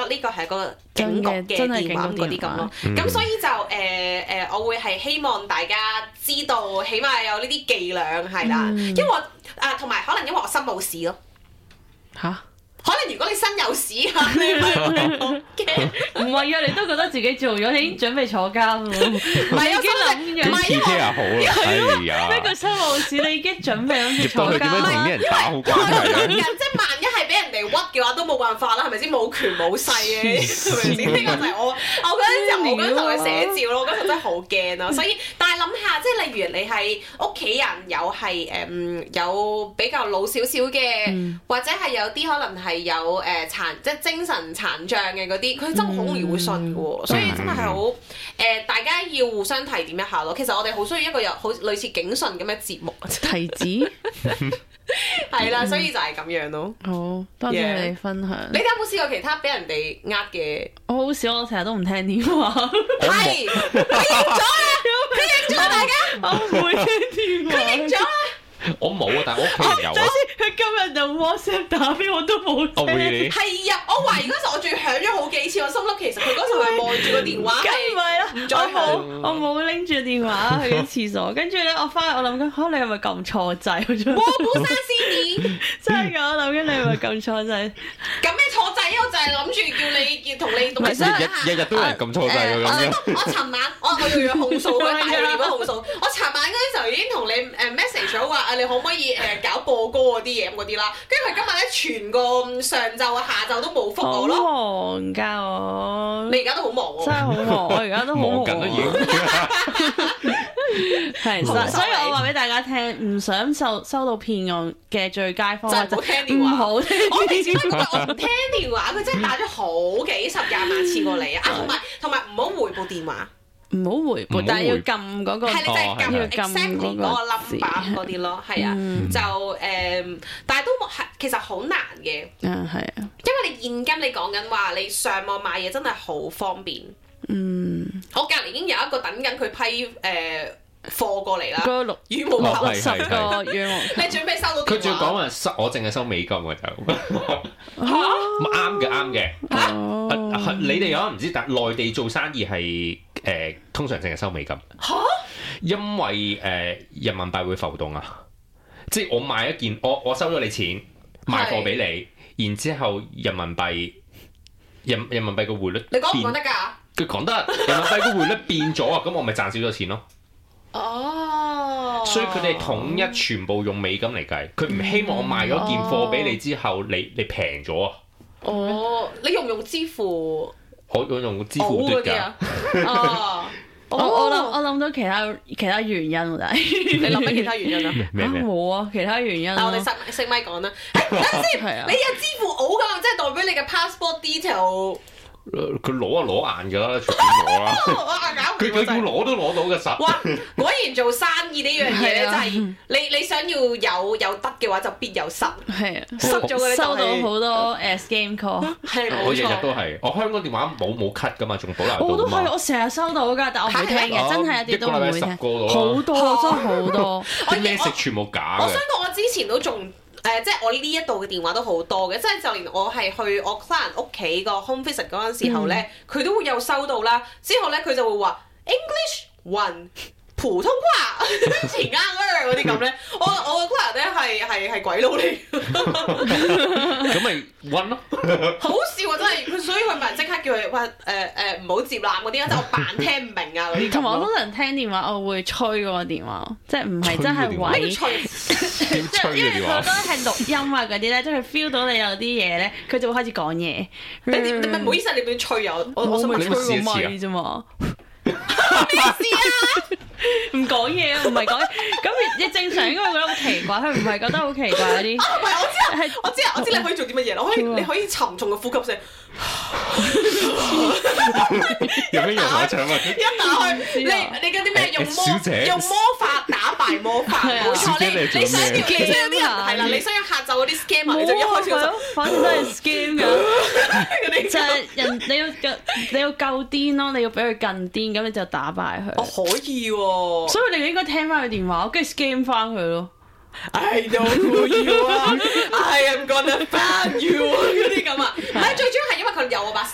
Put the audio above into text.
得呢個係個警局嘅電話嗰啲咁咯。咁所以就我會係希望大家知道，起碼有呢啲伎倆係啦。因為我同埋可能因為我新冇事咯。 嚇？ 可能如果你身有屎啊，你咪會好驚。 唔係啊，你都覺得自己做咗，你已經準備坐監咯。唔係，已經諗緊。 唔係因為好啦，係啊。 呢個新冇事，你已經準備諗住坐監。 點樣同啲人打好關係咧？ 即係萬一係俾人哋屈嘅話，都冇辦法啦，係咪先？冇權冇勢嘅，係咪先？呢個就係我嗰陣時嘅寫照咯。我嗰陣真係好驚啊！所以，但係諗下，即係例如你係屋企人有比較老少少嘅，或者係有啲可能係有即係精神殘障嘅嗰啲，佢真係好容易會信嘅喎。所以真係好大家要互相提點一下咯。其實我哋好需要一個有好類似警訊咁嘅節目。 提子係啦，所以就係咁樣咯。 好，多謝你分享。 你哋有冇試過其他俾人哋嘅？ 我好少，我成日都唔聽電話。 係，佢認咗啊！大家， 我唔會聽電話。 佢認咗啊！ 我冇啊，但係我屋企人有啊。 佢今日就 WhatsApp 打俾我都冇聽。 係啊，我懷疑嗰時我仲要響咗好幾次，我心諗其實佢嗰時係望住個電話， 梗唔係啦， 唔再響。 我冇拎住電話去緊廁所，跟住咧我翻去我諗緊，你係咪撳錯掣？ 我本身先真係㗎，我諗緊你係咪撳錯掣？ 咁咩錯掣啊？我就係諗住叫你同你同你日都有人撳錯掣㗎咁樣。 我尋晚我要控訴，我大個電話控訴。我尋晚嗰陣時候已經同你message 咗話你可唔可以搞播歌嗰啲嘢咁嗰啲啦？跟住佢今日咧全個上晝啊下晝都冇覆我咯。 好忙㗎我。 你而家都好忙喎。 真係好忙，我而家都好忙緊都已經。 係，所以我話俾大家聽，唔想收到騙案嘅最佳方法就係唔好聽電話。我哋只不過我唔聽電話，佢真係打咗好幾十廿萬次過嚟啊！同埋唔好回撥電話。 唔好回撥，但係要撳嗰個， 係你真係撳 exactly 嗰個 number 嗰啲咯，係啊，就但係都其實好難嘅， 係啊， 因為你現今你講緊話，你上網買嘢真係好方便，我隔離已經有一個等緊佢批貨過嚟啦， 個羽毛球 10個羽毛球， 你準備收到電話？ 佢仲要講話我淨係收美金㗎就，啱嘅。你哋有可能唔知，但內地做生意係通常淨係收美金。因為人民幣會浮動啊，即係我買一件，我收咗你錢賣貨俾你，然之後人民幣個匯率， 你講唔講得㗎？ 佢講得，人民幣個匯率變咗啊，咁我咪賺少咗錢咯。所以佢哋統一全部用美金嚟計，佢唔希望我賣咗件貨俾你之後，你平咗啊。 你用唔用支付？ 我用支付嗰啲啊。 我諗到其他原因喎，但係你諗緊其他原因啊？ 咩？ 冇啊，其他原因。 但我哋識咪講啦。等先，你有支付寶㗎，即係代表你嘅 passport detail。 佢攞硬㗎啦，隨便攞啦。佢要攞都攞到嘅實。 哇！果然做生意呢樣嘢咧，真係你想要有得嘅話，就必有失。 係啊， 失咗嘅收到好多scam call。 係我日日都係，我香港電話冇 cut 㗎嘛，仲保留到㗎嘛。 我都係，我成日收到㗎，但我唔會聽嘅，真係一啲都唔會聽。 好多真係好多。 啲咩食全部假嘅。 我想講，我之前都仲。即係我呢一度嘅電話都好多嘅，即係就連我係去我家人屋企個 home visit 嗰陣時候咧，佢都會有收到啦。之後咧佢就會話 English 1普通話前啱嗰啲咁咧，我個家人咧係鬼佬嚟， 咁咪溫咯。 好笑啊！真係佢，所以佢咪即刻叫佢話唔好接攬嗰啲，即係我扮聽唔明啊嗰啲。 同埋我通常聽電話，我會吹嗰個電話，即係唔係真係位。 咩吹？ 即係因為佢覺得係錄音啊嗰啲咧，即係佢 feel 到你有啲嘢咧，佢就會開始講嘢。 你咪唔好意思，你點吹啊？我想吹個咪啫嘛。 咩事啊？ 唔講嘢啊，唔係講，咁你正常應該會覺得好奇怪，佢唔係覺得好奇怪嗰啲。 唔係，我知你可以做啲乜嘢啦，你可以沉重嘅呼吸聲。 有咩用啊？請問一打開，你嗰啲咩用魔法打敗魔法，冇錯。你想要啲人係啦，你想要嚇走嗰啲 scammer，你就一開始就反正都係 scam 㗎。就係你要夠癲咯，你要比佢更癲，咁你就打敗佢。 可以喎， 所以你應該聽翻佢電話，跟住 scam 翻佢咯。 I know who you are, I am gonna find you 嗰啲咁啊，唔係最主要係因為佢有我把